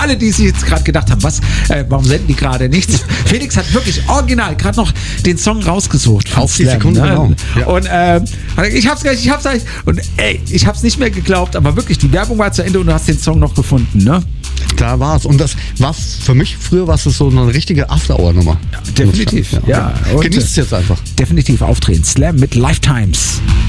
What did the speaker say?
alle, die sich jetzt gerade gedacht haben, warum senden die gerade nichts? Felix hat wirklich original gerade noch den Song rausgesucht. Auf die Sekunde, genau. Ja. Und ich hab's gleich. Und ich hab's nicht mehr geglaubt, aber wirklich, die Werbung war zu Ende und du hast den Song noch gefunden, ne? Da war's. Und das war für mich, früher war es so eine richtige After-Hour-Nummer. Definitiv, ja. Genießt es jetzt einfach. Definitiv auftreten. Slam mit Lifetimes.